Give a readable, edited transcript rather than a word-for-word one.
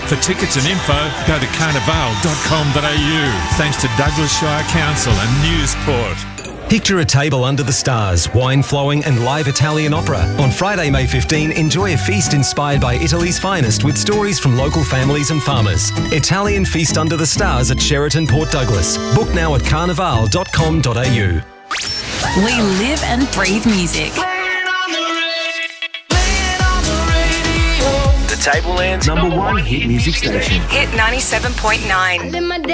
For tickets and info, go to carnival.com.au. Thanks to Douglas Shire Council and Newsport. Picture a table under the stars, wine flowing and live Italian opera. On Friday, May 15, enjoy a feast inspired by Italy's finest with stories from local families and farmers. Italian Feast Under the Stars at Sheraton Port Douglas. Book now at carnival.com.au. We live and breathe music. The Tableland's #1 hit music station. Hit 97.9.